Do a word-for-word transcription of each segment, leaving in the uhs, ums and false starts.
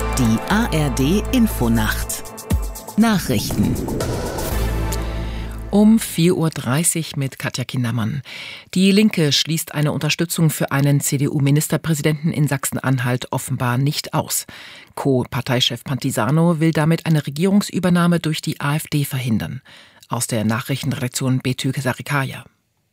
Die A R D-Infonacht Nachrichten Um vier Uhr dreißig mit Katja Kindermann. Die Linke schließt eine Unterstützung für einen C D U-Ministerpräsidenten in Sachsen-Anhalt offenbar nicht aus. Co-Parteichef Pantisano will damit eine Regierungsübernahme durch die AfD verhindern. Aus der Nachrichtenredaktion Betül Sarikaya.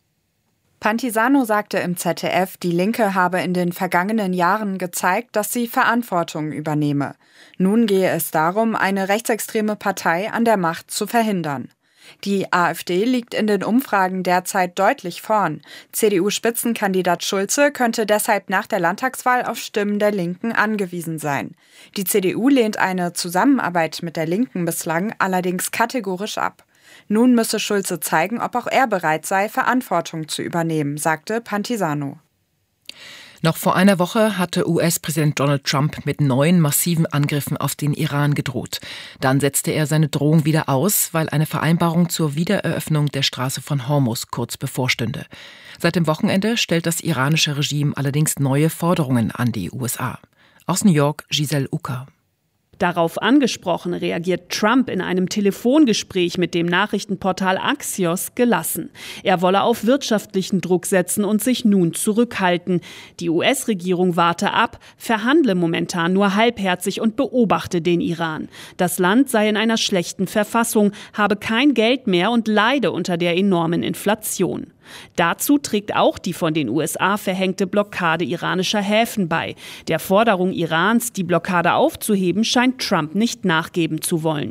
Pantisano sagte im Z D F, die Linke habe in den vergangenen Jahren gezeigt, dass sie Verantwortung übernehme. Nun gehe es darum, eine rechtsextreme Partei an der Macht zu verhindern. Die AfD liegt in den Umfragen derzeit deutlich vorn. C D U-Spitzenkandidat Schulze könnte deshalb nach der Landtagswahl auf Stimmen der Linken angewiesen sein. Die C D U lehnt eine Zusammenarbeit mit der Linken bislang allerdings kategorisch ab. Nun müsse Schulze zeigen, ob auch er bereit sei, Verantwortung zu übernehmen, sagte Pantisano. Noch vor einer Woche hatte U S-Präsident Donald Trump mit neuen massiven Angriffen auf den Iran gedroht. Dann setzte er seine Drohung wieder aus, weil eine Vereinbarung zur Wiedereröffnung der Straße von Hormuz kurz bevorstünde. Seit dem Wochenende stellt das iranische Regime allerdings neue Forderungen an die U S A. Aus New York, Giselle Ucker. Darauf angesprochen reagiert Trump in einem Telefongespräch mit dem Nachrichtenportal Axios gelassen. Er wolle auf wirtschaftlichen Druck setzen und sich nun zurückhalten. Die U S-Regierung warte ab, verhandle momentan nur halbherzig und beobachte den Iran. Das Land sei in einer schlechten Verfassung, habe kein Geld mehr und leide unter der enormen Inflation. Dazu trägt auch die von den U S A verhängte Blockade iranischer Häfen bei. Der Forderung Irans, die Blockade aufzuheben, scheint Trump nicht nachgeben zu wollen.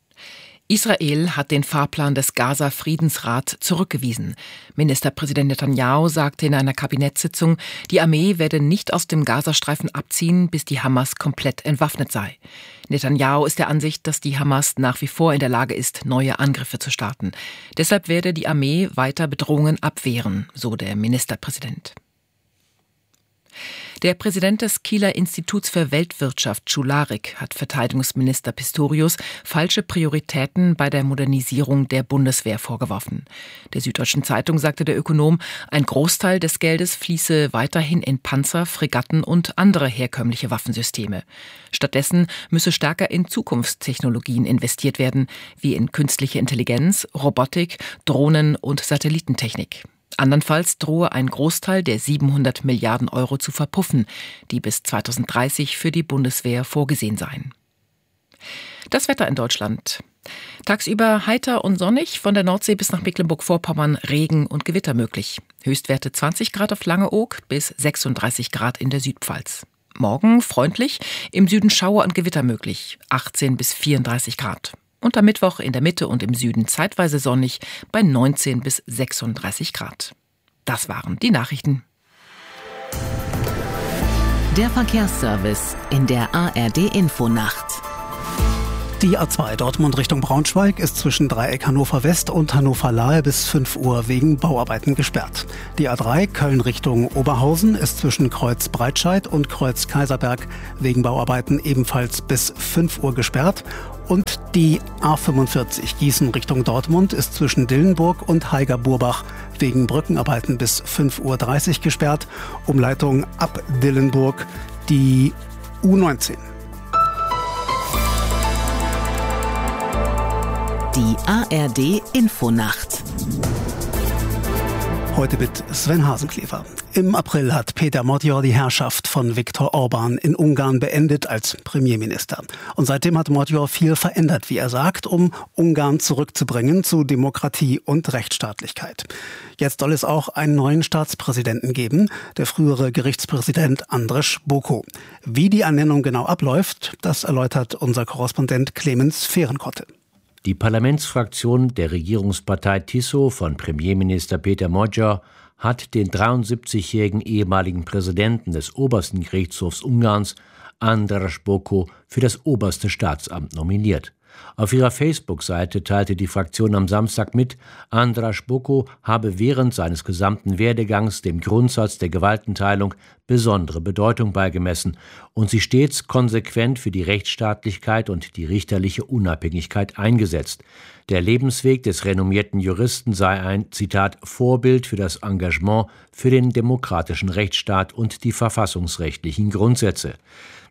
Israel hat den Fahrplan des Gaza-Friedensrats zurückgewiesen. Ministerpräsident Netanyahu sagte in einer Kabinettssitzung, die Armee werde nicht aus dem Gazastreifen abziehen, bis die Hamas komplett entwaffnet sei. Netanyahu ist der Ansicht, dass die Hamas nach wie vor in der Lage ist, neue Angriffe zu starten. Deshalb werde die Armee weiter Bedrohungen abwehren, so der Ministerpräsident. Der Präsident des Kieler Instituts für Weltwirtschaft, Schularik, hat Verteidigungsminister Pistorius falsche Prioritäten bei der Modernisierung der Bundeswehr vorgeworfen. Der Süddeutschen Zeitung sagte der Ökonom, ein Großteil des Geldes fließe weiterhin in Panzer, Fregatten und andere herkömmliche Waffensysteme. Stattdessen müsse stärker in Zukunftstechnologien investiert werden, wie in künstliche Intelligenz, Robotik, Drohnen und Satellitentechnik. Andernfalls drohe ein Großteil der siebenhundert Milliarden Euro zu verpuffen, die bis zweitausenddreißig für die Bundeswehr vorgesehen seien. Das Wetter in Deutschland. Tagsüber heiter und sonnig, von der Nordsee bis nach Mecklenburg-Vorpommern Regen und Gewitter möglich. Höchstwerte zwanzig Grad auf Langeoog bis sechsunddreißig Grad in der Südpfalz. Morgen freundlich, im Süden Schauer und Gewitter möglich, achtzehn bis vierunddreißig Grad. Und am Mittwoch in der Mitte und im Süden zeitweise sonnig bei neunzehn bis sechsunddreißig Grad. Das waren die Nachrichten. Der Verkehrsservice in der A R D-Infonacht. Die A zwei Dortmund Richtung Braunschweig ist zwischen Dreieck Hannover West und Hannover Lahe bis fünf Uhr wegen Bauarbeiten gesperrt. Die A drei Köln Richtung Oberhausen ist zwischen Kreuz Breitscheid und Kreuz Kaiserberg wegen Bauarbeiten ebenfalls bis fünf Uhr gesperrt. Und die A fünfundvierzig Gießen Richtung Dortmund ist zwischen Dillenburg und Haiger-Burbach wegen Brückenarbeiten bis fünf Uhr dreißig gesperrt. Umleitung ab Dillenburg die U neunzehn. Die A R D-Infonacht. Heute mit Sven Hasenklever. Im April hat Peter Modjor die Herrschaft von Viktor Orban in Ungarn beendet als Premierminister. Und seitdem hat Modjor viel verändert, wie er sagt, um Ungarn zurückzubringen zu Demokratie und Rechtsstaatlichkeit. Jetzt soll es auch einen neuen Staatspräsidenten geben, der frühere Gerichtspräsident András Boko. Wie die Ernennung genau abläuft, das erläutert unser Korrespondent Clemens Fehrenkotte. Die Parlamentsfraktion der Regierungspartei Tiso von Premierminister Peter Modjor hat den dreiundsiebzigjährigen ehemaligen Präsidenten des obersten Gerichtshofs Ungarns, András Boko, für das oberste Staatsamt nominiert. Auf ihrer Facebook-Seite teilte die Fraktion am Samstag mit, András Boko habe während seines gesamten Werdegangs dem Grundsatz der Gewaltenteilung besondere Bedeutung beigemessen und sich stets konsequent für die Rechtsstaatlichkeit und die richterliche Unabhängigkeit eingesetzt. Der Lebensweg des renommierten Juristen sei ein, Zitat, Vorbild für das Engagement für den demokratischen Rechtsstaat und die verfassungsrechtlichen Grundsätze.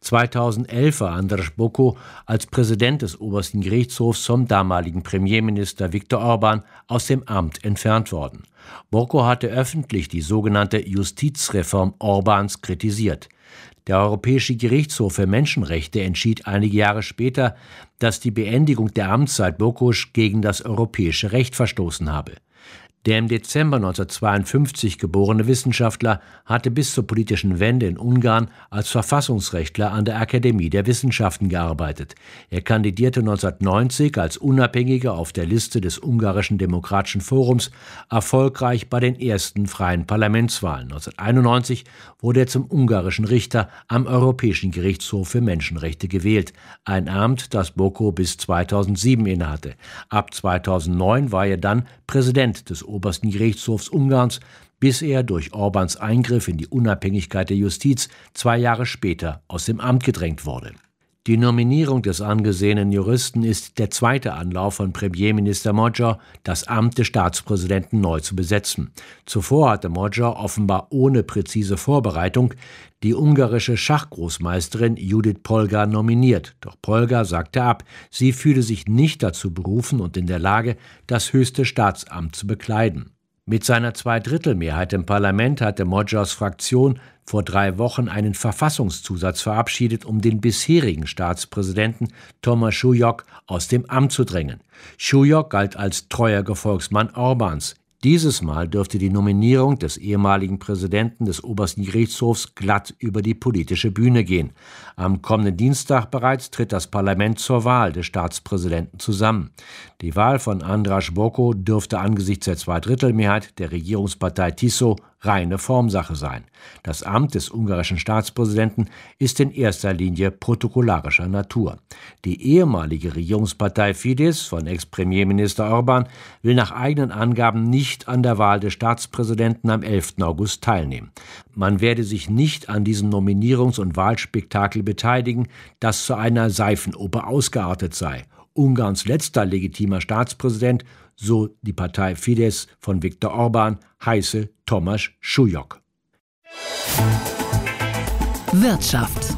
zweitausendelf war András Bokó als Präsident des obersten Gerichtshofs vom damaligen Premierminister Viktor Orbán aus dem Amt entfernt worden. Bokó hatte öffentlich die sogenannte Justizreform Orbáns kritisiert. Der Europäische Gerichtshof für Menschenrechte entschied einige Jahre später, dass die Beendigung der Amtszeit Bokós gegen das europäische Recht verstoßen habe. Der im Dezember neunzehnhundertzweiundfünfzig geborene Wissenschaftler hatte bis zur politischen Wende in Ungarn als Verfassungsrechtler an der Akademie der Wissenschaften gearbeitet. Er kandidierte neunzehnhundertneunzig als Unabhängiger auf der Liste des Ungarischen Demokratischen Forums erfolgreich bei den ersten freien Parlamentswahlen. neunzehnhunderteinundneunzig wurde er zum ungarischen Richter am Europäischen Gerichtshof für Menschenrechte gewählt, ein Amt, das Bokó bis zweitausendsieben innehatte. Ab zweitausendneun war er dann Präsident des obersten Gerichtshofs Ungarns, bis er durch Orbáns Eingriff in die Unabhängigkeit der Justiz zwei Jahre später aus dem Amt gedrängt wurde. Die Nominierung des angesehenen Juristen ist der zweite Anlauf von Premierminister Magyar, das Amt des Staatspräsidenten neu zu besetzen. Zuvor hatte Magyar offenbar ohne präzise Vorbereitung die ungarische Schachgroßmeisterin Judith Polgar nominiert. Doch Polgar sagte ab, sie fühle sich nicht dazu berufen und in der Lage, das höchste Staatsamt zu bekleiden. Mit seiner Zweidrittelmehrheit im Parlament hatte Magyars Fraktion vor drei Wochen einen Verfassungszusatz verabschiedet, um den bisherigen Staatspräsidenten Thomas Súlyog aus dem Amt zu drängen. Súlyog galt als treuer Gefolgsmann Orbáns. Dieses Mal dürfte die Nominierung des ehemaligen Präsidenten des obersten Gerichtshofs glatt über die politische Bühne gehen. Am kommenden Dienstag bereits tritt das Parlament zur Wahl des Staatspräsidenten zusammen. Die Wahl von András Bokó dürfte angesichts der Zweidrittelmehrheit der Regierungspartei Tiso reine Formsache sein. Das Amt des ungarischen Staatspräsidenten ist in erster Linie protokollarischer Natur. Die ehemalige Regierungspartei Fidesz von Ex-Premierminister Orbán will nach eigenen Angaben nicht an der Wahl des Staatspräsidenten am elften August teilnehmen. Man werde sich nicht an diesem Nominierungs- und Wahlspektakel beteiligen, das zu einer Seifenoper ausgeartet sei. Ungarns letzter legitimer Staatspräsident, so die Partei Fidesz von Viktor Orbán, heiße Thomas Súlyog. Wirtschaft.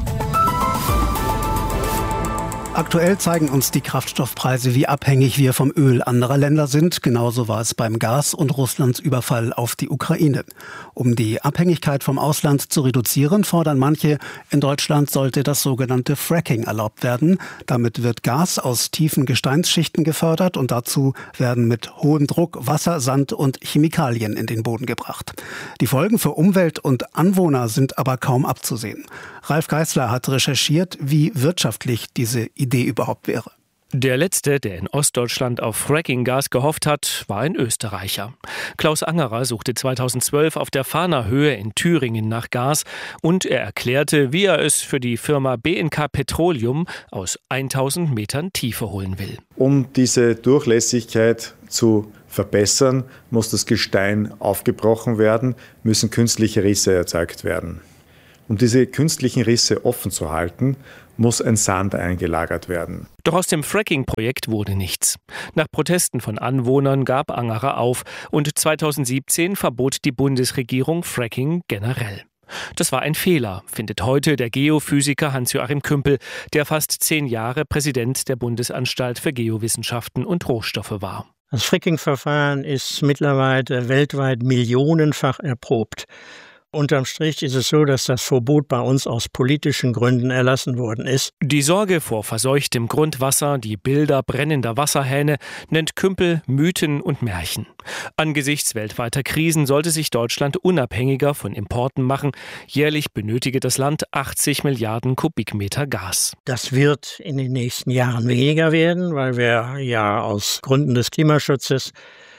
Aktuell zeigen uns die Kraftstoffpreise, wie abhängig wir vom Öl anderer Länder sind. Genauso war es beim Gas und Russlands Überfall auf die Ukraine. Um die Abhängigkeit vom Ausland zu reduzieren, fordern manche, in Deutschland sollte das sogenannte Fracking erlaubt werden. Damit wird Gas aus tiefen Gesteinsschichten gefördert und dazu werden mit hohem Druck Wasser, Sand und Chemikalien in den Boden gebracht. Die Folgen für Umwelt und Anwohner sind aber kaum abzusehen. Ralf Geißler hat recherchiert, wie wirtschaftlich diese Idee überhaupt wäre. Der letzte, der in Ostdeutschland auf Fracking-Gas gehofft hat, war ein Österreicher. Klaus Angerer suchte zweitausendzwölf auf der Fahner Höhe in Thüringen nach Gas und er erklärte, wie er es für die Firma B N K Petroleum aus tausend Metern Tiefe holen will. Um diese Durchlässigkeit zu verbessern, muss das Gestein aufgebrochen werden, müssen künstliche Risse erzeugt werden. Um diese künstlichen Risse offen zu halten, muss ein Sand eingelagert werden. Doch aus dem Fracking-Projekt wurde nichts. Nach Protesten von Anwohnern gab Angerer auf und zweitausendsiebzehn verbot die Bundesregierung Fracking generell. Das war ein Fehler, findet heute der Geophysiker Hans-Joachim Kümpel, der fast zehn Jahre Präsident der Bundesanstalt für Geowissenschaften und Rohstoffe war. Das Fracking-Verfahren ist mittlerweile weltweit millionenfach erprobt. Unterm Strich ist es so, dass das Verbot bei uns aus politischen Gründen erlassen worden ist. Die Sorge vor verseuchtem Grundwasser, die Bilder brennender Wasserhähne nennt Kümpel Mythen und Märchen. Angesichts weltweiter Krisen sollte sich Deutschland unabhängiger von Importen machen. Jährlich benötige das Land achtzig Milliarden Kubikmeter Gas. Das wird in den nächsten Jahren weniger werden, weil wir ja aus Gründen des Klimaschutzes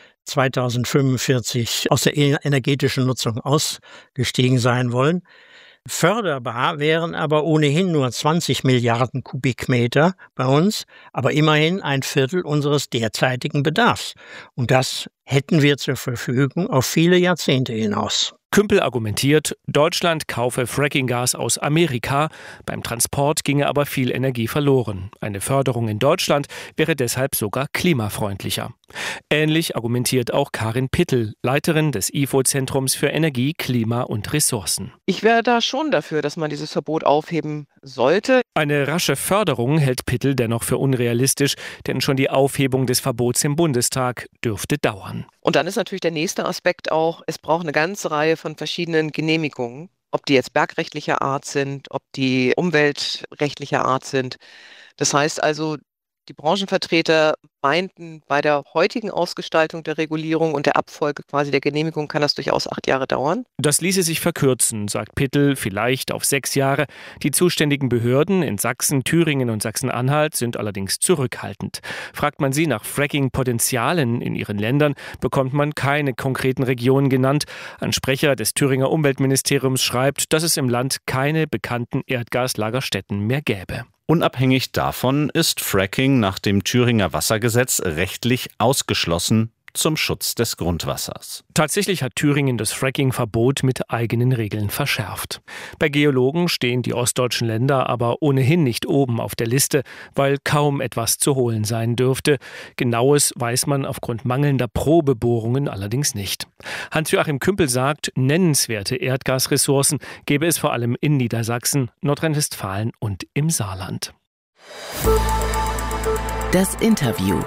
zweitausendfünfundvierzig aus der energetischen Nutzung ausgestiegen sein wollen. Förderbar wären aber ohnehin nur zwanzig Milliarden Kubikmeter bei uns, aber immerhin ein Viertel unseres derzeitigen Bedarfs. Und das hätten wir zur Verfügung auf viele Jahrzehnte hinaus. Kümpel argumentiert, Deutschland kaufe Frackinggas aus Amerika, beim Transport ginge aber viel Energie verloren. Eine Förderung in Deutschland wäre deshalb sogar klimafreundlicher. Ähnlich argumentiert auch Karin Pittel, Leiterin des I F O-Zentrums für Energie, Klima und Ressourcen. Ich wäre da schon dafür, dass man dieses Verbot aufheben sollte. Eine rasche Förderung hält Pittel dennoch für unrealistisch, denn schon die Aufhebung des Verbots im Bundestag dürfte dauern. Und dann ist natürlich der nächste Aspekt auch, es braucht eine ganze Reihe von verschiedenen Genehmigungen, ob die jetzt bergrechtlicher Art sind, ob die umweltrechtlicher Art sind. Das heißt also, die Branchenvertreter meinten, bei der heutigen Ausgestaltung der Regulierung und der Abfolge quasi der Genehmigung kann das durchaus acht Jahre dauern. Das ließe sich verkürzen, sagt Pittel, vielleicht auf sechs Jahre. Die zuständigen Behörden in Sachsen, Thüringen und Sachsen-Anhalt sind allerdings zurückhaltend. Fragt man sie nach Fracking-Potenzialen in ihren Ländern, bekommt man keine konkreten Regionen genannt. Ein Sprecher des Thüringer Umweltministeriums schreibt, dass es im Land keine bekannten Erdgaslagerstätten mehr gäbe. Unabhängig davon ist Fracking nach dem Thüringer Wassergesetz rechtlich ausgeschlossen zum Schutz des Grundwassers. Tatsächlich hat Thüringen das Fracking-Verbot mit eigenen Regeln verschärft. Bei Geologen stehen die ostdeutschen Länder aber ohnehin nicht oben auf der Liste, weil kaum etwas zu holen sein dürfte. Genaues weiß man aufgrund mangelnder Probebohrungen allerdings nicht. Hans-Joachim Kümpel sagt, nennenswerte Erdgasressourcen gäbe es vor allem in Niedersachsen, Nordrhein-Westfalen und im Saarland. Das Interview.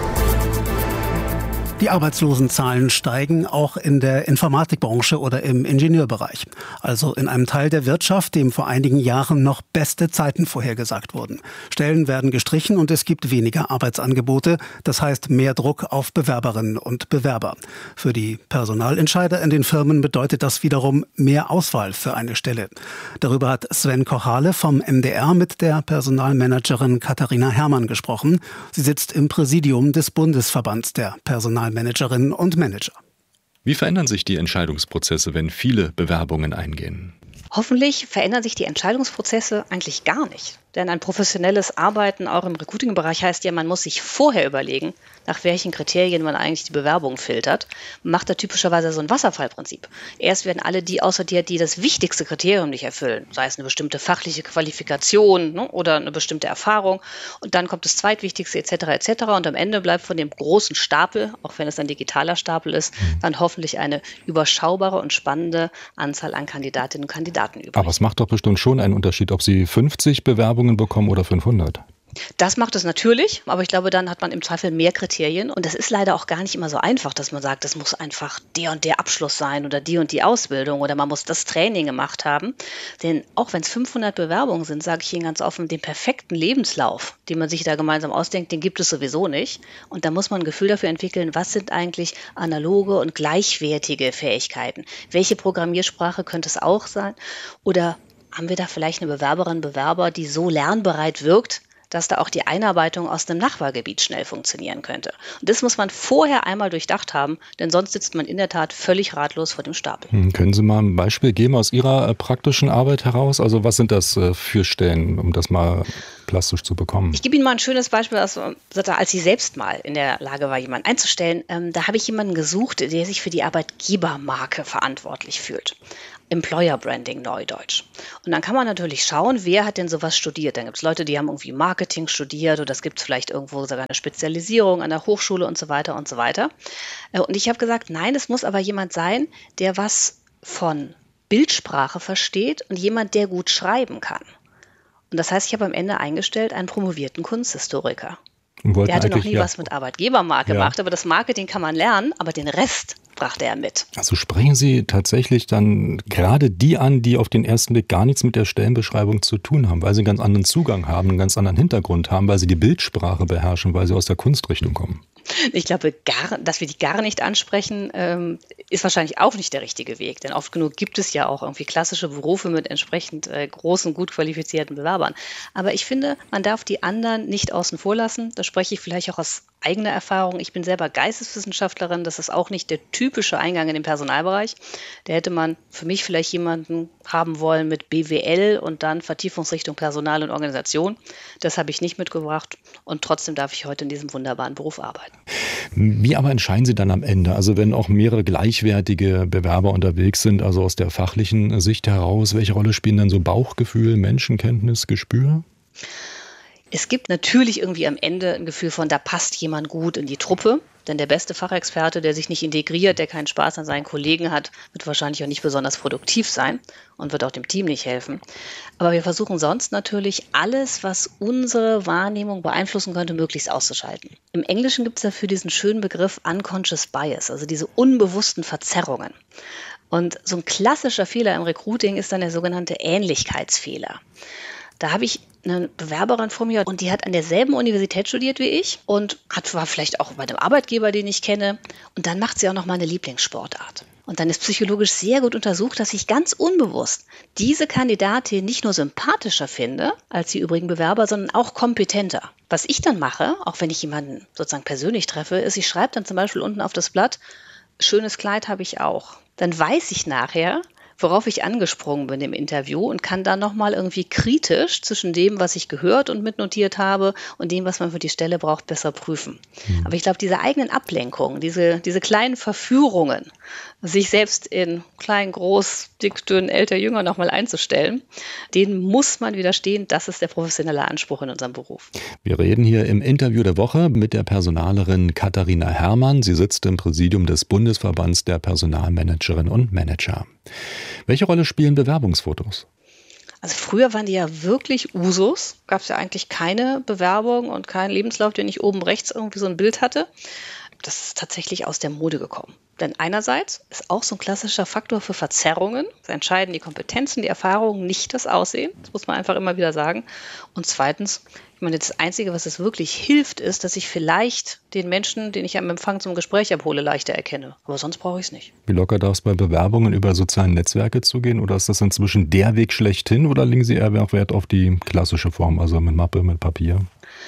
Die Arbeitslosenzahlen steigen auch in der Informatikbranche oder im Ingenieurbereich. Also in einem Teil der Wirtschaft, dem vor einigen Jahren noch beste Zeiten vorhergesagt wurden. Stellen werden gestrichen und es gibt weniger Arbeitsangebote. Das heißt mehr Druck auf Bewerberinnen und Bewerber. Für die Personalentscheider in den Firmen bedeutet das wiederum mehr Auswahl für eine Stelle. Darüber hat Sven Kochale vom M D R mit der Personalmanagerin Katharina Herrmann gesprochen. Sie sitzt im Präsidium des Bundesverbands der Personalmanagerinnen und Manager. Wie verändern sich die Entscheidungsprozesse, wenn viele Bewerbungen eingehen? Hoffentlich verändern sich die Entscheidungsprozesse eigentlich gar nicht. Denn ein professionelles Arbeiten auch im Recruiting-Bereich heißt ja, man muss sich vorher überlegen, nach welchen Kriterien man eigentlich die Bewerbung filtert. Man macht da typischerweise so ein Wasserfallprinzip. Erst werden alle die aussortiert, die das wichtigste Kriterium nicht erfüllen, sei es eine bestimmte fachliche Qualifikation, ne, oder eine bestimmte Erfahrung. Und dann kommt das Zweitwichtigste et cetera et cetera. Und am Ende bleibt von dem großen Stapel, auch wenn es ein digitaler Stapel ist, dann hoffentlich eine überschaubare und spannende Anzahl an Kandidatinnen und Kandidaten übrig. Aber es macht doch bestimmt schon einen Unterschied, ob Sie fünfzig Bewerbungen bekommen oder fünfhundert. Das macht es natürlich, aber ich glaube, dann hat man im Zweifel mehr Kriterien. Und das ist leider auch gar nicht immer so einfach, dass man sagt, das muss einfach der und der Abschluss sein oder die und die Ausbildung oder man muss das Training gemacht haben. Denn auch wenn es fünfhundert Bewerbungen sind, sage ich Ihnen ganz offen, den perfekten Lebenslauf, den man sich da gemeinsam ausdenkt, den gibt es sowieso nicht. Und da muss man ein Gefühl dafür entwickeln, was sind eigentlich analoge und gleichwertige Fähigkeiten? Welche Programmiersprache könnte es auch sein? Oder haben wir da vielleicht eine Bewerberin, Bewerber, die so lernbereit wirkt, dass da auch die Einarbeitung aus dem Nachbargebiet schnell funktionieren könnte. Und das muss man vorher einmal durchdacht haben, denn sonst sitzt man in der Tat völlig ratlos vor dem Stapel. Hm, können Sie mal ein Beispiel geben aus Ihrer äh, praktischen Arbeit heraus? Also was sind das äh, für Stellen, um das mal plastisch zu bekommen? Ich gebe Ihnen mal ein schönes Beispiel, als, als ich selbst mal in der Lage war, jemanden einzustellen. Ähm, da habe ich jemanden gesucht, der sich für die Arbeitgebermarke verantwortlich fühlt. Employer Branding, Neudeutsch. Und dann kann man natürlich schauen, wer hat denn sowas studiert. Dann gibt es Leute, die haben irgendwie Marketing studiert oder es gibt vielleicht irgendwo sogar eine Spezialisierung an der Hochschule und so weiter und so weiter. Und ich habe gesagt, nein, es muss aber jemand sein, der was von Bildsprache versteht und jemand, der gut schreiben kann. Und das heißt, ich habe am Ende eingestellt einen promovierten Kunsthistoriker. Der hatte noch nie ja. was mit Arbeitgebermarke ja. gemacht, aber das Marketing kann man lernen, aber den Rest brachte er mit. Also sprechen Sie tatsächlich dann gerade die an, die auf den ersten Blick gar nichts mit der Stellenbeschreibung zu tun haben, weil sie einen ganz anderen Zugang haben, einen ganz anderen Hintergrund haben, weil sie die Bildsprache beherrschen, weil sie aus der Kunstrichtung kommen. Ich glaube, gar, dass wir die gar nicht ansprechen, ähm, ist wahrscheinlich auch nicht der richtige Weg. Denn oft genug gibt es ja auch irgendwie klassische Berufe mit entsprechend äh, großen, gut qualifizierten Bewerbern. Aber ich finde, man darf die anderen nicht außen vor lassen. Da spreche ich vielleicht auch aus eigener Erfahrung. Ich bin selber Geisteswissenschaftlerin. Das ist auch nicht der Typ typische Eingang in den Personalbereich. Da hätte man für mich vielleicht jemanden haben wollen mit B W L und dann Vertiefungsrichtung Personal und Organisation. Das habe ich nicht mitgebracht und trotzdem darf ich heute in diesem wunderbaren Beruf arbeiten. Wie aber entscheiden Sie dann am Ende? Also wenn auch mehrere gleichwertige Bewerber unterwegs sind, also aus der fachlichen Sicht heraus, welche Rolle spielen dann so Bauchgefühl, Menschenkenntnis, Gespür? Es gibt natürlich irgendwie am Ende ein Gefühl von, da passt jemand gut in die Truppe. Denn der beste Fachexperte, der sich nicht integriert, der keinen Spaß an seinen Kollegen hat, wird wahrscheinlich auch nicht besonders produktiv sein und wird auch dem Team nicht helfen. Aber wir versuchen sonst natürlich alles, was unsere Wahrnehmung beeinflussen könnte, möglichst auszuschalten. Im Englischen gibt es dafür diesen schönen Begriff Unconscious Bias, also diese unbewussten Verzerrungen. Und so ein klassischer Fehler im Recruiting ist dann der sogenannte Ähnlichkeitsfehler. Da habe ich eine Bewerberin vor mir und die hat an derselben Universität studiert wie ich und hat, war vielleicht auch bei einem Arbeitgeber, den ich kenne. Und dann macht sie auch noch mal eine Lieblingssportart. Und dann ist psychologisch sehr gut untersucht, dass ich ganz unbewusst diese Kandidatin nicht nur sympathischer finde als die übrigen Bewerber, sondern auch kompetenter. Was ich dann mache, auch wenn ich jemanden sozusagen persönlich treffe, ist, ich schreibe dann zum Beispiel unten auf das Blatt, schönes Kleid habe ich auch. Dann weiß ich nachher, worauf ich angesprungen bin im Interview und kann dann nochmal irgendwie kritisch zwischen dem, was ich gehört und mitnotiert habe und dem, was man für die Stelle braucht, besser prüfen. Mhm. Aber ich glaube, diese eigenen Ablenkungen, diese, diese kleinen Verführungen, sich selbst in klein, groß, dick, dünn, älter, jünger nochmal einzustellen, denen muss man widerstehen. Das ist der professionelle Anspruch in unserem Beruf. Wir reden hier im Interview der Woche mit der Personalerin Katharina Herrmann. Sie sitzt im Präsidium des Bundesverbands der Personalmanagerinnen und Manager. Welche Rolle spielen Bewerbungsfotos? Also früher waren die ja wirklich Usus. Gab es ja eigentlich keine Bewerbung und keinen Lebenslauf, den ich oben rechts irgendwie so ein Bild hatte. Das ist tatsächlich aus der Mode gekommen. Denn einerseits ist auch so ein klassischer Faktor für Verzerrungen. Es entscheiden die Kompetenzen, die Erfahrungen, nicht das Aussehen. Das muss man einfach immer wieder sagen. Und zweitens, ich meine, das Einzige, was es wirklich hilft, ist, dass ich vielleicht den Menschen, den ich am Empfang zum Gespräch abhole, leichter erkenne. Aber sonst brauche ich es nicht. Wie locker darf es bei Bewerbungen über soziale Netzwerke zugehen? Oder ist das inzwischen der Weg schlechthin? Oder legen Sie eher Wert auf die klassische Form, also mit Mappe, mit Papier?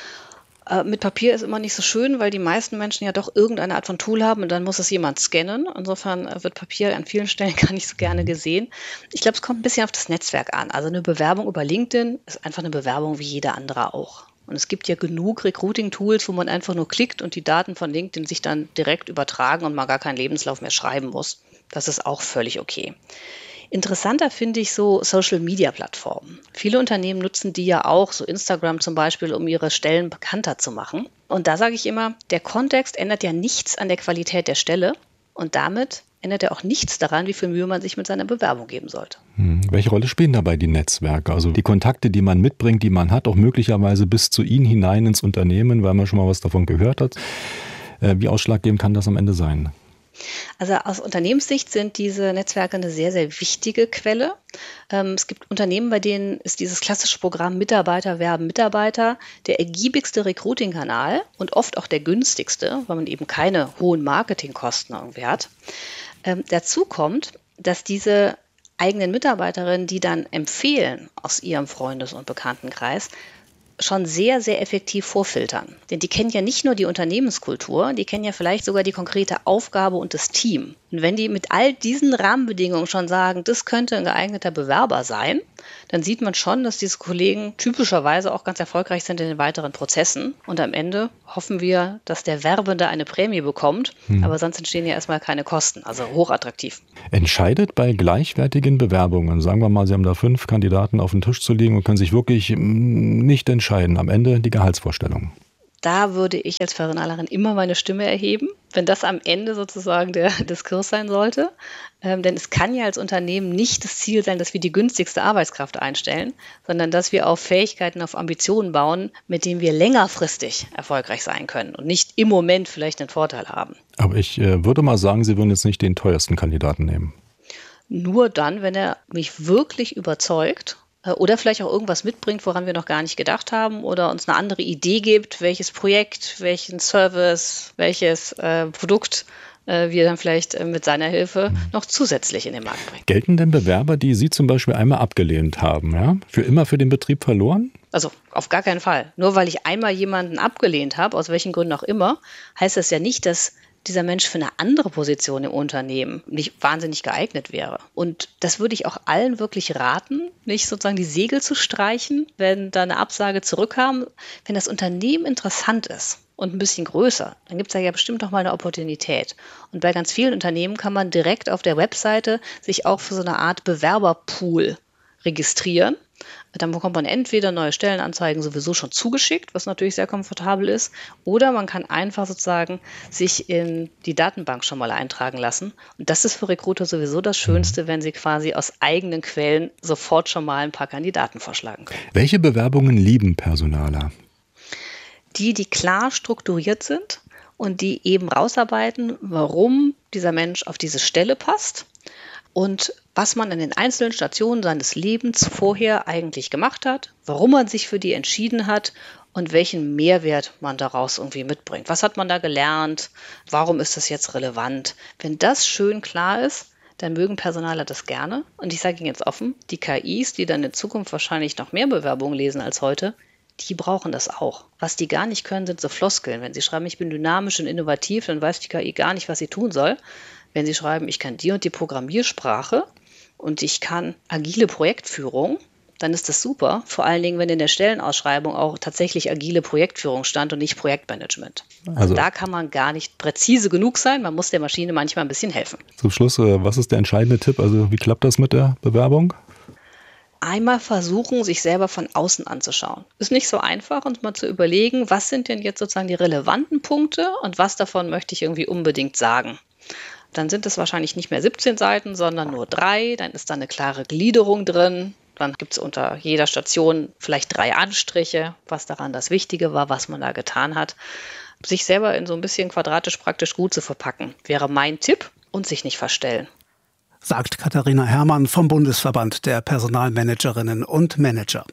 Äh, mit Papier ist immer nicht so schön, weil die meisten Menschen ja doch irgendeine Art von Tool haben und dann muss es jemand scannen. Insofern äh, wird Papier an vielen Stellen gar nicht so gerne gesehen. Ich glaube, es kommt ein bisschen auf das Netzwerk an. Also eine Bewerbung über LinkedIn ist einfach eine Bewerbung wie jede andere auch. Und es gibt ja genug Recruiting-Tools, wo man einfach nur klickt und die Daten von LinkedIn sich dann direkt übertragen und man gar keinen Lebenslauf mehr schreiben muss. Das ist auch völlig okay. Interessanter finde ich so Social-Media-Plattformen. Viele Unternehmen nutzen die ja auch, so Instagram zum Beispiel, um ihre Stellen bekannter zu machen. Und da sage ich immer, der Kontext ändert ja nichts an der Qualität der Stelle und damit ändert er auch nichts daran, wie viel Mühe man sich mit seiner Bewerbung geben sollte. Hm. Welche Rolle spielen dabei die Netzwerke? Also die Kontakte, die man mitbringt, die man hat, auch möglicherweise bis zu Ihnen hinein ins Unternehmen, weil man schon mal was davon gehört hat. Wie ausschlaggebend kann das am Ende sein? Also aus Unternehmenssicht sind diese Netzwerke eine sehr, sehr wichtige Quelle. Ähm, es gibt Unternehmen, bei denen ist dieses klassische Programm Mitarbeiter werben Mitarbeiter der ergiebigste Recruiting-Kanal und oft auch der günstigste, weil man eben keine hohen Marketingkosten irgendwie hat. Ähm, dazu kommt, dass diese eigenen Mitarbeiterinnen, die dann empfehlen aus ihrem Freundes- und Bekanntenkreis, schon sehr, sehr effektiv vorfiltern. Denn die kennen ja nicht nur die Unternehmenskultur, die kennen ja vielleicht sogar die konkrete Aufgabe und das Team. Und wenn die mit all diesen Rahmenbedingungen schon sagen, das könnte ein geeigneter Bewerber sein, dann sieht man schon, dass diese Kollegen typischerweise auch ganz erfolgreich sind in den weiteren Prozessen. Und am Ende hoffen wir, dass der Werbende eine Prämie bekommt, hm. aber sonst entstehen ja erstmal keine Kosten, also hochattraktiv. Entscheidet bei gleichwertigen Bewerbungen, sagen wir mal, Sie haben da fünf Kandidaten auf den Tisch zu legen und können sich wirklich nicht entscheiden, am Ende die Gehaltsvorstellung? Da würde ich als Personalerin immer meine Stimme erheben, wenn das am Ende sozusagen der Diskurs sein sollte. Ähm, denn es kann ja als Unternehmen nicht das Ziel sein, dass wir die günstigste Arbeitskraft einstellen, sondern dass wir auf Fähigkeiten, auf Ambitionen bauen, mit denen wir längerfristig erfolgreich sein können und nicht im Moment vielleicht einen Vorteil haben. Aber ich äh, würde mal sagen, Sie würden jetzt nicht den teuersten Kandidaten nehmen. Nur dann, wenn er mich wirklich überzeugt. Oder vielleicht auch irgendwas mitbringt, woran wir noch gar nicht gedacht haben oder uns eine andere Idee gibt, welches Projekt, welchen Service, welches äh, Produkt äh, wir dann vielleicht äh, mit seiner Hilfe noch zusätzlich in den Markt bringen. Gelten denn Bewerber, die Sie zum Beispiel einmal abgelehnt haben, ja, für immer für den Betrieb verloren? Also auf gar keinen Fall. Nur weil ich einmal jemanden abgelehnt habe, aus welchen Gründen auch immer, heißt das ja nicht, dass dieser Mensch für eine andere Position im Unternehmen nicht wahnsinnig geeignet wäre. Und das würde ich auch allen wirklich raten, nicht sozusagen die Segel zu streichen, wenn da eine Absage zurückkam. Wenn das Unternehmen interessant ist und ein bisschen größer, dann gibt es da ja bestimmt noch mal eine Opportunität. Und bei ganz vielen Unternehmen kann man direkt auf der Webseite sich auch für so eine Art Bewerberpool registrieren. Dann bekommt man entweder neue Stellenanzeigen sowieso schon zugeschickt, was natürlich sehr komfortabel ist, oder man kann einfach sozusagen sich in die Datenbank schon mal eintragen lassen. Und das ist für Recruiter sowieso das Schönste, wenn sie quasi aus eigenen Quellen sofort schon mal ein paar Kandidaten vorschlagen können. Welche Bewerbungen lieben Personaler? Die, die klar strukturiert sind und die eben rausarbeiten, warum dieser Mensch auf diese Stelle passt und was man an den einzelnen Stationen seines Lebens vorher eigentlich gemacht hat, warum man sich für die entschieden hat und welchen Mehrwert man daraus irgendwie mitbringt. Was hat man da gelernt? Warum ist das jetzt relevant? Wenn das schön klar ist, dann mögen Personaler das gerne. Und ich sage Ihnen jetzt offen, die K Is, die dann in Zukunft wahrscheinlich noch mehr Bewerbungen lesen als heute, die brauchen das auch. Was die gar nicht können, sind so Floskeln. Wenn sie schreiben, ich bin dynamisch und innovativ, dann weiß die K I gar nicht, was sie tun soll. Wenn sie schreiben, ich kann die und die Programmiersprache und ich kann agile Projektführung, dann ist das super. Vor allen Dingen, wenn in der Stellenausschreibung auch tatsächlich agile Projektführung stand und nicht Projektmanagement. Also, also da kann man gar nicht präzise genug sein. Man muss der Maschine manchmal ein bisschen helfen. Zum Schluss, was ist der entscheidende Tipp? Also wie klappt das mit der Bewerbung? Einmal versuchen, sich selber von außen anzuschauen. Ist nicht so einfach, uns mal zu überlegen, was sind denn jetzt sozusagen die relevanten Punkte und was davon möchte ich irgendwie unbedingt sagen. Dann sind es wahrscheinlich nicht mehr siebzehn Seiten, sondern nur drei. Dann ist da eine klare Gliederung drin. Dann gibt es unter jeder Station vielleicht drei Anstriche, was daran das Wichtige war, was man da getan hat. Sich selber in so ein bisschen quadratisch praktisch gut zu verpacken, wäre mein Tipp, und sich nicht verstellen. Sagt Katharina Herrmann vom Bundesverband der Personalmanagerinnen und Manager.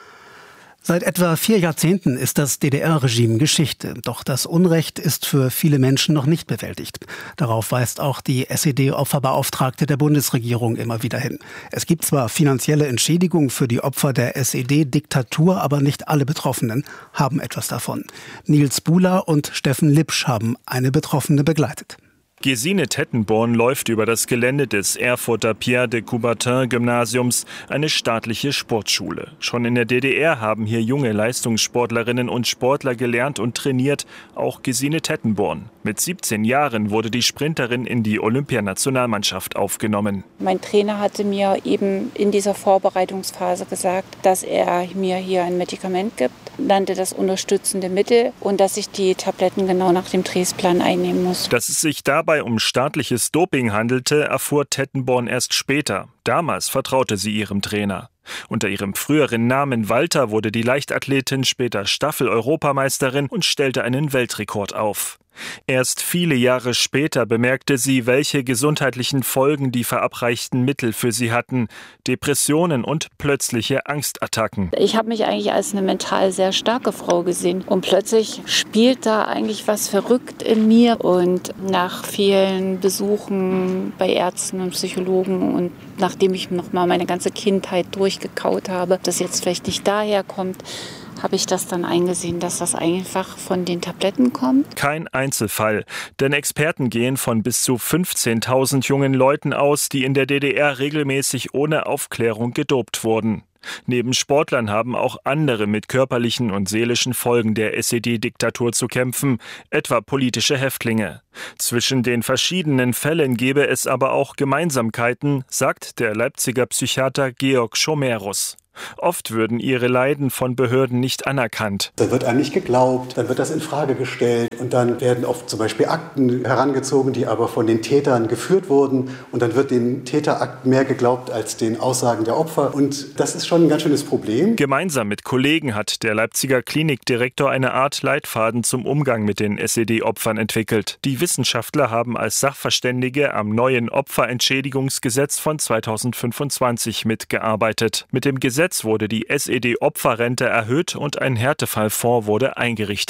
Seit etwa vier Jahrzehnten ist das D D R-Regime Geschichte. Doch das Unrecht ist für viele Menschen noch nicht bewältigt. Darauf weist auch die S E D-Opferbeauftragte der Bundesregierung immer wieder hin. Es gibt zwar finanzielle Entschädigung für die Opfer der S E D-Diktatur, aber nicht alle Betroffenen haben etwas davon. Nils Buhler und Steffen Lipsch haben eine Betroffene begleitet. Gesine Tettenborn läuft über das Gelände des Erfurter Pierre de Coubertin-Gymnasiums, eine staatliche Sportschule. Schon in der D D R haben hier junge Leistungssportlerinnen und Sportler gelernt und trainiert, auch Gesine Tettenborn. Mit siebzehn Jahren wurde die Sprinterin in die Olympianationalmannschaft aufgenommen. Mein Trainer hatte mir eben in dieser Vorbereitungsphase gesagt, dass er mir hier ein Medikament gibt, nannte das unterstützende Mittel und dass ich die Tabletten genau nach dem Trainingsplan einnehmen muss. Dass es sich dabei um staatliches Doping handelte, erfuhr Tettenborn erst später. Damals vertraute sie ihrem Trainer. Unter ihrem früheren Namen Walter wurde die Leichtathletin später Staffel-Europameisterin und stellte einen Weltrekord auf. Erst viele Jahre später bemerkte sie, welche gesundheitlichen Folgen die verabreichten Mittel für sie hatten. Depressionen und plötzliche Angstattacken. Ich habe mich eigentlich als eine mental sehr starke Frau gesehen. Und plötzlich spielt da eigentlich was verrückt in mir. Und nach vielen Besuchen bei Ärzten und Psychologen und nachdem ich noch mal meine ganze Kindheit durchgekaut habe, das jetzt vielleicht nicht daher kommt, habe ich das dann eingesehen, dass das einfach von den Tabletten kommt. Kein Einzelfall, denn Experten gehen von bis zu fünfzehntausend jungen Leuten aus, die in der D D R regelmäßig ohne Aufklärung gedopt wurden. Neben Sportlern haben auch andere mit körperlichen und seelischen Folgen der S E D-Diktatur zu kämpfen, etwa politische Häftlinge. Zwischen den verschiedenen Fällen gebe es aber auch Gemeinsamkeiten, sagt der Leipziger Psychiater Georg Schomerus. Oft würden ihre Leiden von Behörden nicht anerkannt. Dann wird einem nicht geglaubt, dann wird das in Frage gestellt und dann werden oft zum Beispiel Akten herangezogen, die aber von den Tätern geführt wurden und dann wird den Täterakten mehr geglaubt als den Aussagen der Opfer und das ist schon ein ganz schönes Problem. Gemeinsam mit Kollegen hat der Leipziger Klinikdirektor eine Art Leitfaden zum Umgang mit den S E D-Opfern entwickelt. Die Wissenschaftler haben als Sachverständige am neuen Opferentschädigungsgesetz von zweitausendfünfundzwanzig mitgearbeitet. Mit dem Gesetz wurde die S E D-Opferrente erhöht und ein Härtefallfonds wurde eingerichtet.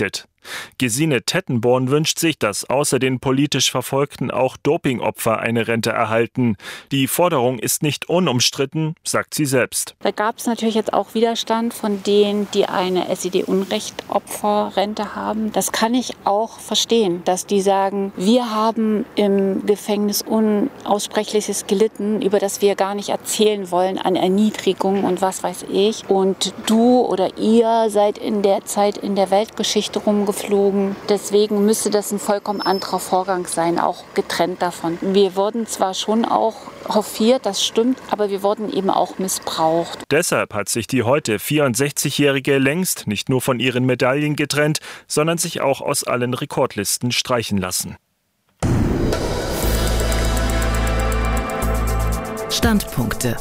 Gesine Tettenborn wünscht sich, dass außer den politisch Verfolgten auch Dopingopfer eine Rente erhalten. Die Forderung ist nicht unumstritten, sagt sie selbst. Da gab es natürlich jetzt auch Widerstand von denen, die eine S E D-Unrecht-Opferrente haben. Das kann ich auch verstehen, dass die sagen, wir haben im Gefängnis Unaussprechliches gelitten, über das wir gar nicht erzählen wollen, an Erniedrigung und was weiß ich. Und du oder ihr seid in der Zeit in der Weltgeschichte rumgeflogen. Deswegen müsste das ein vollkommen anderer Vorgang sein, auch getrennt davon. Wir wurden zwar schon auch hofiert, das stimmt, aber wir wurden eben auch missbraucht. Deshalb hat sich die heute vierundsechzigjährige längst nicht nur von ihren Medaillen getrennt, sondern sich auch aus allen Rekordlisten streichen lassen. Standpunkte.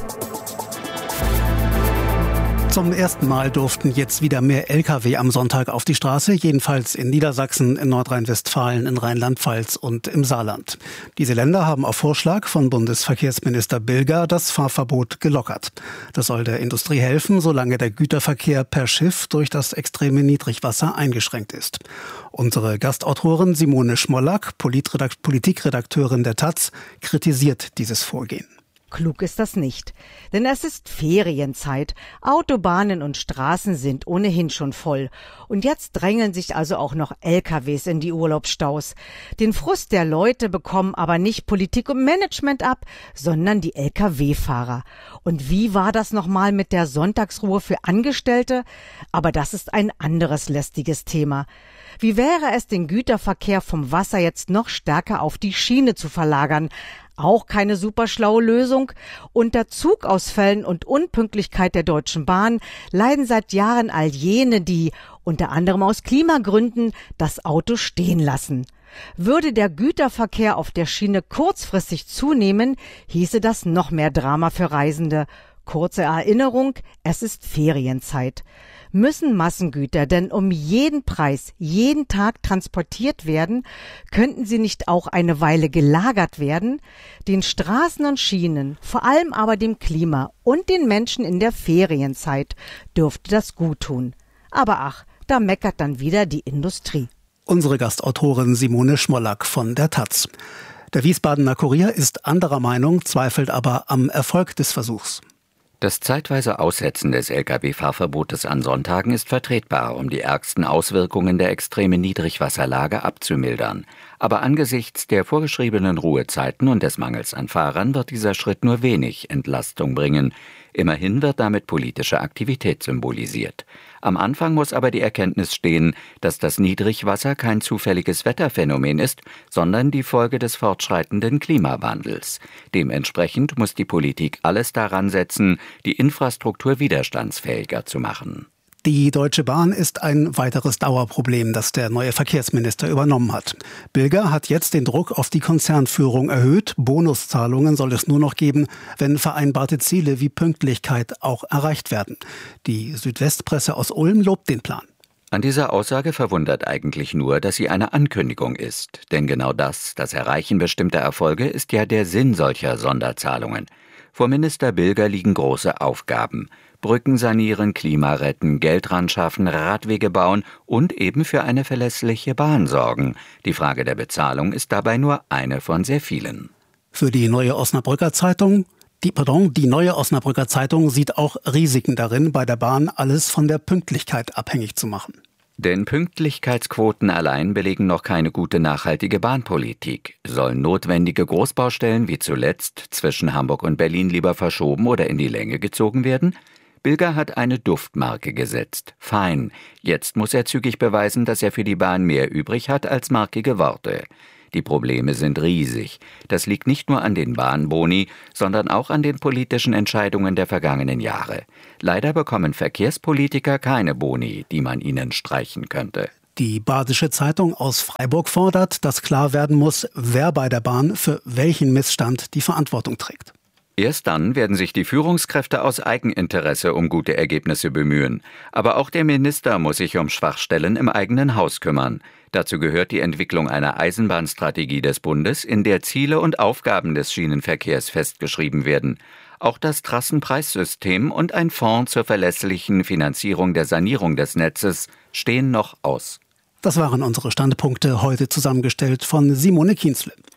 Zum ersten Mal durften jetzt wieder mehr L K W am Sonntag auf die Straße, jedenfalls in Niedersachsen, in Nordrhein-Westfalen, in Rheinland-Pfalz und im Saarland. Diese Länder haben auf Vorschlag von Bundesverkehrsminister Bilger das Fahrverbot gelockert. Das soll der Industrie helfen, solange der Güterverkehr per Schiff durch das extreme Niedrigwasser eingeschränkt ist. Unsere Gastautorin Simone Schmollack, Politikredakteurin der Taz, kritisiert dieses Vorgehen. Klug ist das nicht, denn es ist Ferienzeit. Autobahnen und Straßen sind ohnehin schon voll. Und jetzt drängeln sich also auch noch L K Ws in die Urlaubsstaus. Den Frust der Leute bekommen aber nicht Politik und Management ab, sondern die L K W-Fahrer. Und wie war das nochmal mit der Sonntagsruhe für Angestellte? Aber das ist ein anderes lästiges Thema. Wie wäre es, den Güterverkehr vom Wasser jetzt noch stärker auf die Schiene zu verlagern? Auch keine super schlaue Lösung. Unter Zugausfällen und Unpünktlichkeit der Deutschen Bahn leiden seit Jahren all jene, die, unter anderem aus Klimagründen, das Auto stehen lassen. Würde der Güterverkehr auf der Schiene kurzfristig zunehmen, hieße das noch mehr Drama für Reisende. Kurze Erinnerung, es ist Ferienzeit. Müssen Massengüter denn um jeden Preis jeden Tag transportiert werden, könnten sie nicht auch eine Weile gelagert werden? Den Straßen und Schienen, vor allem aber dem Klima und den Menschen in der Ferienzeit dürfte das gut tun. Aber ach, da meckert dann wieder die Industrie. Unsere Gastautorin Simone Schmollack von der Taz. Der Wiesbadener Kurier ist anderer Meinung, zweifelt aber am Erfolg des Versuchs. Das zeitweise Aussetzen des L K W-Fahrverbotes an Sonntagen ist vertretbar, um die ärgsten Auswirkungen der extremen Niedrigwasserlage abzumildern. Aber angesichts der vorgeschriebenen Ruhezeiten und des Mangels an Fahrern wird dieser Schritt nur wenig Entlastung bringen. Immerhin wird damit politische Aktivität symbolisiert. Am Anfang muss aber die Erkenntnis stehen, dass das Niedrigwasser kein zufälliges Wetterphänomen ist, sondern die Folge des fortschreitenden Klimawandels. Dementsprechend muss die Politik alles daran setzen, die Infrastruktur widerstandsfähiger zu machen. Die Deutsche Bahn ist ein weiteres Dauerproblem, das der neue Verkehrsminister übernommen hat. Bilger hat jetzt den Druck auf die Konzernführung erhöht. Bonuszahlungen soll es nur noch geben, wenn vereinbarte Ziele wie Pünktlichkeit auch erreicht werden. Die Südwestpresse aus Ulm lobt den Plan. An dieser Aussage verwundert eigentlich nur, dass sie eine Ankündigung ist. Denn genau das, das Erreichen bestimmter Erfolge, ist ja der Sinn solcher Sonderzahlungen. Vor Minister Bilger liegen große Aufgaben. Brücken sanieren, Klima retten, Geld ran schaffen, Radwege bauen und eben für eine verlässliche Bahn sorgen. Die Frage der Bezahlung ist dabei nur eine von sehr vielen. Für die neue Osnabrücker Zeitung, die, pardon, die neue Osnabrücker Zeitung sieht auch Risiken darin, bei der Bahn alles von der Pünktlichkeit abhängig zu machen. Denn Pünktlichkeitsquoten allein belegen noch keine gute nachhaltige Bahnpolitik. Sollen notwendige Großbaustellen wie zuletzt zwischen Hamburg und Berlin lieber verschoben oder in die Länge gezogen werden? Bilger hat eine Duftmarke gesetzt. Fein. Jetzt muss er zügig beweisen, dass er für die Bahn mehr übrig hat als markige Worte. Die Probleme sind riesig. Das liegt nicht nur an den Bahnboni, sondern auch an den politischen Entscheidungen der vergangenen Jahre. Leider bekommen Verkehrspolitiker keine Boni, die man ihnen streichen könnte. Die Badische Zeitung aus Freiburg fordert, dass klar werden muss, wer bei der Bahn für welchen Missstand die Verantwortung trägt. Erst dann werden sich die Führungskräfte aus Eigeninteresse um gute Ergebnisse bemühen. Aber auch der Minister muss sich um Schwachstellen im eigenen Haus kümmern. Dazu gehört die Entwicklung einer Eisenbahnstrategie des Bundes, in der Ziele und Aufgaben des Schienenverkehrs festgeschrieben werden. Auch das Trassenpreissystem und ein Fonds zur verlässlichen Finanzierung der Sanierung des Netzes stehen noch aus. Das waren unsere Standpunkte, heute zusammengestellt von Simone Kienzle.